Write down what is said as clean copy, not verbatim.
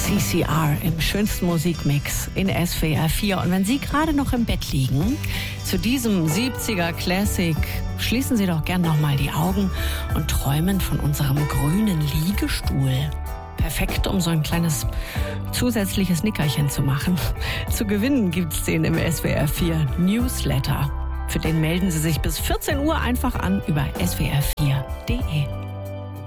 CCR im schönsten Musikmix in SWR 4. Und wenn Sie gerade noch im Bett liegen, zu diesem 70er Classic, schließen Sie doch gern noch mal die Augen und träumen von unserem grünen Liegestuhl. Perfekt, um so ein kleines zusätzliches Nickerchen zu machen. Zu gewinnen gibt's den im SWR 4 Newsletter. Für den melden Sie sich bis 14 Uhr einfach an über swr4.de.